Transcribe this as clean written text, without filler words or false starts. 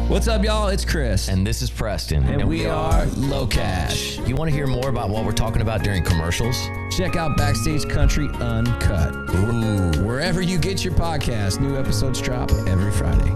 What's up, y'all? It's Chris. And this is Preston. And we are Low Cash. You want to hear more about what we're talking about during commercials? Check out Backstage Country Uncut. Ooh. Wherever you get your podcast, new episodes drop every Friday.